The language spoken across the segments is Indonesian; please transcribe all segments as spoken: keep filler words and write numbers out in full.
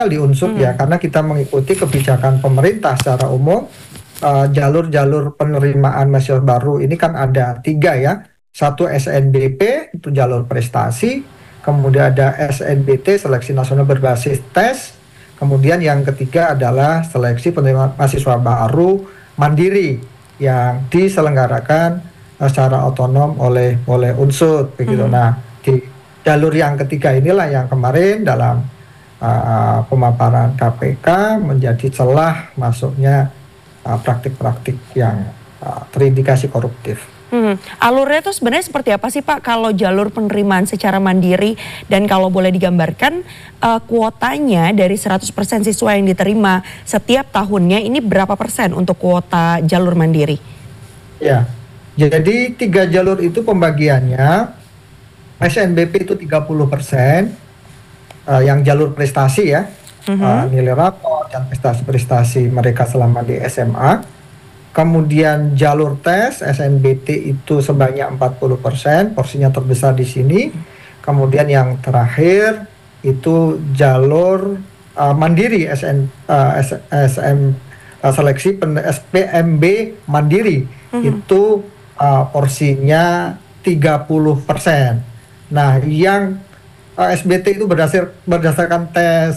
di Unsut ya, Hmm. karena kita mengikuti kebijakan pemerintah secara umum. uh, jalur-jalur penerimaan mahasiswa baru ini kan ada tiga ya. Satu S N B P itu jalur prestasi, kemudian ada S N B T seleksi nasional berbasis tes, kemudian yang ketiga adalah seleksi penerimaan mahasiswa baru mandiri yang diselenggarakan uh, secara otonom oleh oleh Unsut begitu. Hmm. Nah, di jalur yang ketiga inilah yang kemarin dalam uh, pemaparan K P K menjadi celah masuknya uh, praktik-praktik yang uh, terindikasi koruptif. Hmm. Alurnya itu sebenarnya seperti apa sih Pak kalau jalur penerimaan secara mandiri, dan kalau boleh digambarkan uh, kuotanya dari seratus persen siswa yang diterima setiap tahunnya ini berapa persen untuk kuota jalur mandiri? Ya, jadi tiga jalur itu pembagiannya. S N B P itu tiga puluh persen, uh, yang jalur prestasi ya, Mhm. uh, nilai rapor dan prestasi-prestasi mereka selama di S M A. Kemudian jalur tes S N B T itu sebanyak empat puluh persen, porsinya terbesar di sini. Kemudian yang terakhir itu jalur uh, mandiri S N, uh, S, SM, uh, seleksi pen, S P M B mandiri, Mhm. itu uh, porsinya tiga puluh persen. Nah, yang uh, S B T itu berdasar, berdasarkan tes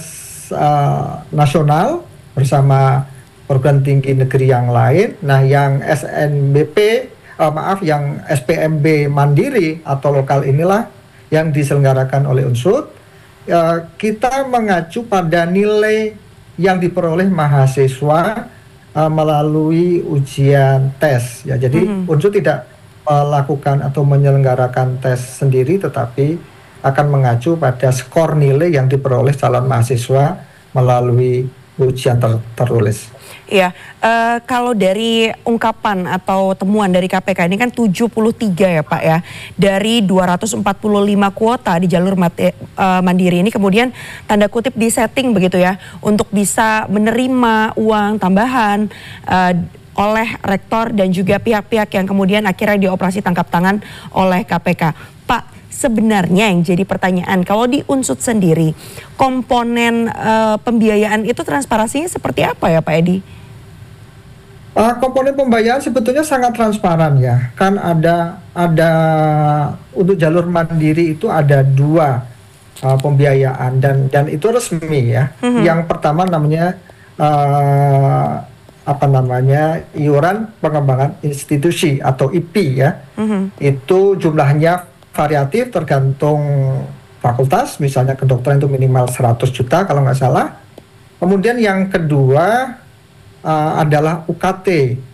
uh, nasional bersama perguruan tinggi negeri yang lain. Nah, yang S N B P, uh, maaf, yang S P M B mandiri atau lokal inilah yang diselenggarakan oleh Unsut. Uh, kita mengacu pada nilai yang diperoleh mahasiswa uh, melalui ujian tes. Ya, jadi Mhm. Unsut tidak melakukan atau menyelenggarakan tes sendiri, tetapi akan mengacu pada skor nilai yang diperoleh calon mahasiswa melalui ujian ter tertulis. Iya, uh, kalau dari ungkapan atau temuan dari K P K ini kan tujuh puluh tiga ya Pak ya, dari dua ratus empat puluh lima kuota di jalur mate, uh, mandiri ini kemudian tanda kutip disetting begitu ya, untuk bisa menerima uang tambahan uh, oleh rektor dan juga pihak-pihak yang kemudian akhirnya dioperasi tangkap tangan oleh K P K. Pak, sebenarnya yang jadi pertanyaan, kalau di Unsut sendiri, komponen uh, pembiayaan itu transparansinya seperti apa ya Pak Edi? Uh, komponen pembayaran sebetulnya sangat transparan ya. Kan ada ada untuk jalur mandiri itu ada dua uh, pembiayaan dan dan itu resmi ya. Mhm. Yang pertama namanya uh, apa namanya iuran pengembangan institusi atau I P ya. Mhm. Itu jumlahnya variatif tergantung fakultas, misalnya kedokteran itu minimal seratus juta kalau nggak salah. Kemudian yang kedua uh, adalah U K T,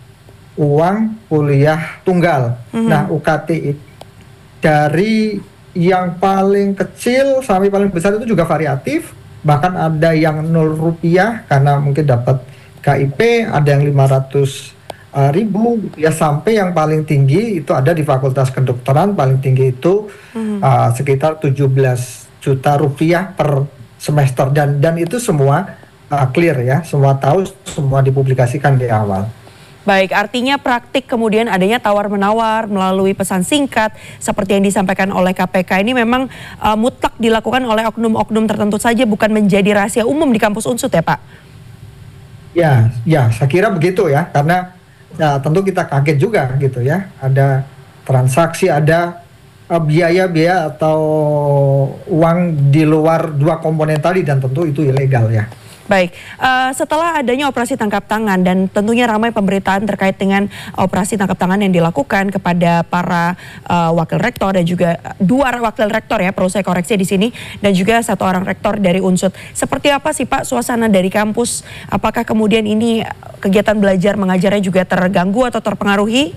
uang kuliah tunggal. Mhm. Nah, U K T itu dari yang paling kecil sampai paling besar itu juga variatif, bahkan ada yang nol rupiah karena mungkin dapat K I P, ada yang lima ratus ribu ya, sampai yang paling tinggi itu ada di Fakultas Kedokteran, paling tinggi itu Mhm. uh, sekitar tujuh belas juta rupiah per semester, dan dan itu semua uh, clear ya, semua tahu, semua dipublikasikan di awal. Baik, artinya praktik kemudian adanya tawar-menawar melalui pesan singkat seperti yang disampaikan oleh K P K ini memang uh, mutlak dilakukan oleh oknum-oknum tertentu saja, bukan menjadi rahasia umum di kampus Unsut ya Pak? Ya, ya, saya kira begitu ya, karena ya, tentu kita kaget juga gitu ya, ada transaksi, ada uh, biaya-biaya atau uang di luar dua komponen tadi, dan tentu itu ilegal ya. Baik, uh, setelah adanya operasi tangkap tangan dan tentunya ramai pemberitaan terkait dengan operasi tangkap tangan yang dilakukan kepada para uh, wakil rektor dan juga dua wakil rektor ya, perlu saya koreksi di sini, dan juga satu orang rektor dari Unsut. Seperti apa sih Pak suasana dari kampus? Apakah kemudian ini kegiatan belajar mengajarnya juga terganggu atau terpengaruhi?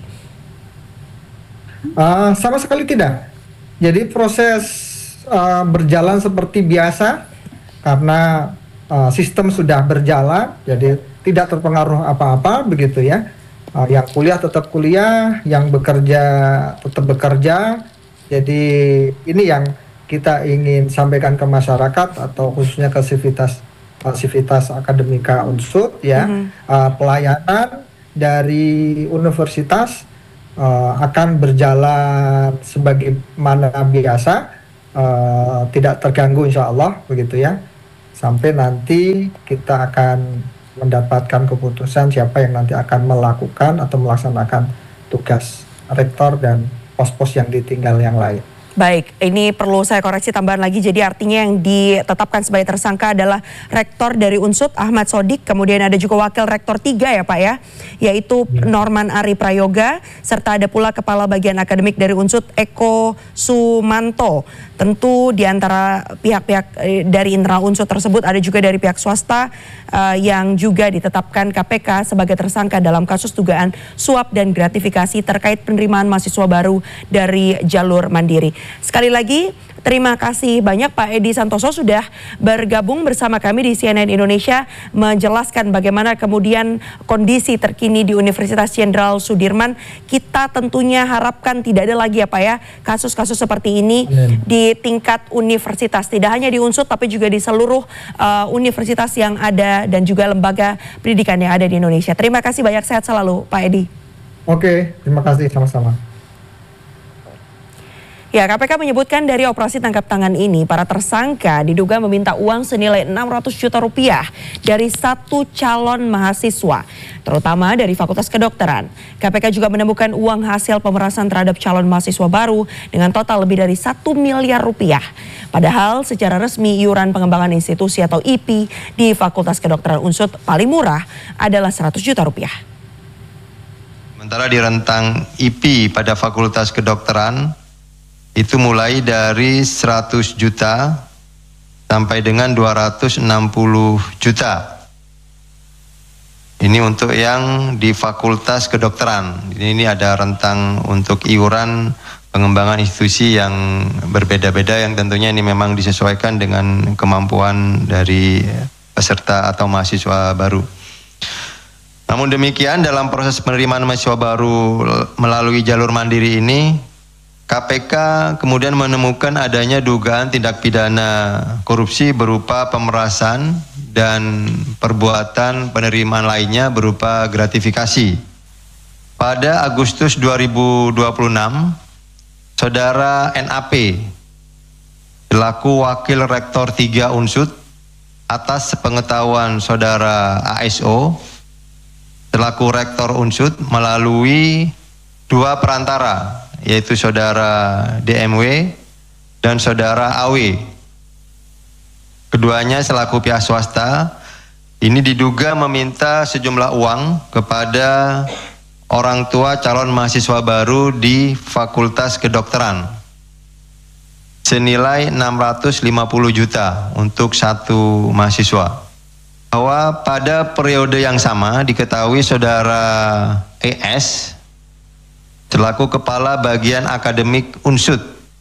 Uh, sama sekali tidak. Jadi proses uh, berjalan seperti biasa karena Uh, sistem sudah berjalan, jadi tidak terpengaruh apa-apa begitu ya. Uh, yang kuliah tetap kuliah, yang bekerja tetap bekerja. Jadi ini yang kita ingin sampaikan ke masyarakat atau khususnya ke sivitas uh, sivitas akademika Unsut ya. Mm-hmm. uh, pelayanan dari universitas uh, akan berjalan sebagaimana biasa, uh, tidak terganggu insya Allah begitu ya. sampai nanti kita akan mendapatkan keputusan siapa yang nanti akan melakukan atau melaksanakan tugas rektor dan pos-pos yang ditinggal yang lain. Baik, ini perlu saya koreksi tambahan lagi. Jadi artinya yang ditetapkan sebagai tersangka adalah Rektor dari Unsud Ahmad Sodik, kemudian ada juga Wakil Rektor tiga ya Pak ya, yaitu ya. Norman Ari Prayoga, serta ada pula Kepala Bagian Akademik dari Unsud Eko Sumanto. Tentu di antara pihak-pihak dari internal Unsud tersebut ada juga dari pihak swasta uh, yang juga ditetapkan K P K sebagai tersangka dalam kasus dugaan suap dan gratifikasi terkait penerimaan mahasiswa baru dari jalur mandiri. Sekali lagi, terima kasih banyak Pak Edi Santoso sudah bergabung bersama kami di C N N Indonesia menjelaskan bagaimana kemudian kondisi terkini di Universitas Jenderal Sudirman. Kita tentunya harapkan tidak ada lagi ya Pak ya kasus-kasus seperti ini Amin. Di tingkat universitas, tidak hanya di Unsud tapi juga di seluruh uh, universitas yang ada dan juga lembaga pendidikan yang ada di Indonesia. Terima kasih banyak, sehat selalu Pak Edi. Oke, terima kasih, sama-sama. Ya, K P K menyebutkan dari operasi tangkap tangan ini, para tersangka diduga meminta uang senilai enam ratus juta rupiah dari satu calon mahasiswa, terutama dari Fakultas Kedokteran. K P K juga menemukan uang hasil pemerasan terhadap calon mahasiswa baru dengan total lebih dari satu miliar rupiah. Padahal secara resmi iuran pengembangan institusi atau I P di Fakultas Kedokteran Unsud paling murah adalah seratus juta rupiah. Sementara di rentang I P pada Fakultas Kedokteran itu mulai dari seratus juta sampai dengan dua ratus enam puluh juta. Ini untuk yang di Fakultas Kedokteran. Ini ada rentang untuk iuran pengembangan institusi yang berbeda-beda yang tentunya ini memang disesuaikan dengan kemampuan dari peserta atau mahasiswa baru. Namun demikian, dalam proses penerimaan mahasiswa baru melalui jalur mandiri ini, K P K kemudian menemukan adanya dugaan tindak pidana korupsi berupa pemerasan dan perbuatan penerimaan lainnya berupa gratifikasi. Pada Agustus dua ribu dua puluh enam, Saudara N A P selaku Wakil Rektor tiga Unsud atas sepengetahuan Saudara A S O selaku Rektor Unsud melalui dua perantara, yaitu Saudara D M W dan Saudara A W. Keduanya selaku pihak swasta, ini diduga meminta sejumlah uang kepada orang tua calon mahasiswa baru di Fakultas Kedokteran senilai enam ratus lima puluh juta untuk satu mahasiswa. Bahwa pada periode yang sama diketahui Saudara E S selaku Kepala Bagian Akademik Unsud,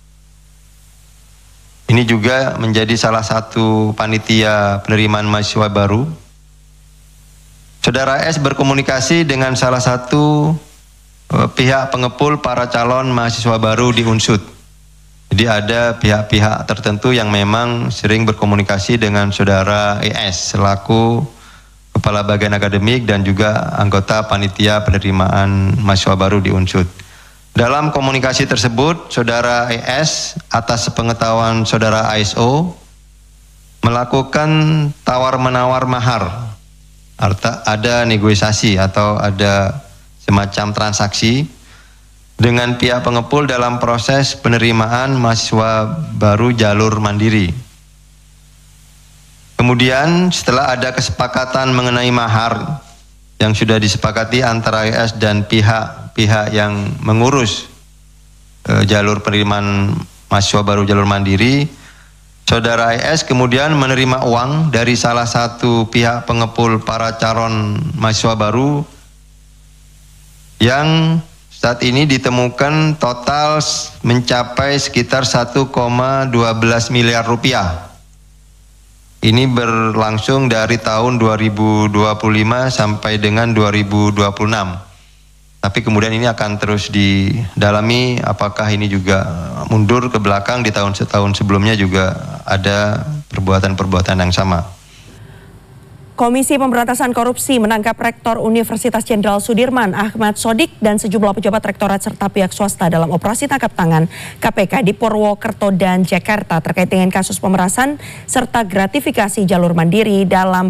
ini juga menjadi salah satu panitia penerimaan mahasiswa baru. Saudara S berkomunikasi dengan salah satu uh, pihak pengepul para calon mahasiswa baru di Unsud. Jadi ada pihak-pihak tertentu yang memang sering berkomunikasi dengan Saudara E S selaku Kepala Bagian Akademik dan juga anggota panitia penerimaan mahasiswa baru di Unsud. Dalam komunikasi tersebut, Saudara E S atas sepengetahuan Saudara A S O melakukan tawar-menawar mahar. Artinya ada negosiasi atau ada semacam transaksi dengan pihak pengepul dalam proses penerimaan mahasiswa baru jalur mandiri. Kemudian setelah ada kesepakatan mengenai mahar yang sudah disepakati antara E S dan pihak-pihak yang mengurus e, jalur penerimaan mahasiswa baru jalur mandiri, Saudara E S kemudian menerima uang dari salah satu pihak pengepul para calon mahasiswa baru yang saat ini ditemukan total mencapai sekitar satu koma satu dua miliar rupiah. Ini berlangsung dari tahun dua ribu dua puluh lima sampai dengan dua ribu dua puluh enam. Tapi kemudian ini akan terus didalami apakah ini juga mundur ke belakang di tahun-tahun sebelumnya juga ada perbuatan-perbuatan yang sama. Komisi Pemberantasan Korupsi menangkap Rektor Universitas Jenderal Sudirman Ahmad Sodik dan sejumlah pejabat rektorat serta pihak swasta dalam operasi tangkap tangan K P K di Purwokerto dan Jakarta terkait dengan kasus pemerasan serta gratifikasi jalur mandiri dalam